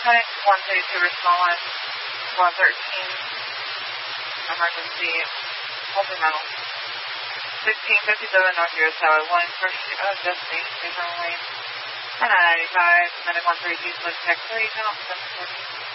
Clinic 132 respond 113 emergency multi-mental 1657 North US Highway 1 first destination Paper Lane and I-95 medic 132 select tech 3 Penalty 740